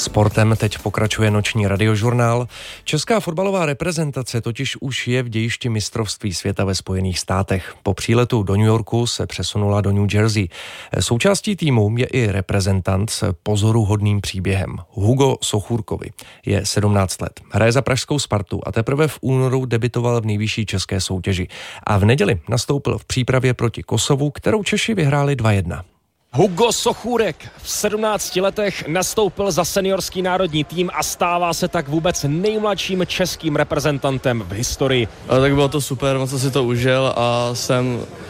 Sportem teď pokračuje noční radiožurnál. Česká fotbalová reprezentace totiž už je v dějišti mistrovství světa ve Spojených státech. Po příletu do New Yorku se přesunula do New Jersey. Součástí týmu je i reprezentant s pozoruhodným příběhem. Hugo Sochůrkovi je 17 let. Hraje za pražskou Spartu a teprve v únoru debitoval v nejvyšší české soutěži. A v neděli nastoupil v přípravě proti Kosovu, kterou Češi vyhráli 2-1. Hugo Sochůrek v 17 letech nastoupil za seniorský národní tým a stává se tak vůbec nejmladším českým reprezentantem v historii. Tak bylo to super, moc jsem si to užil a jsem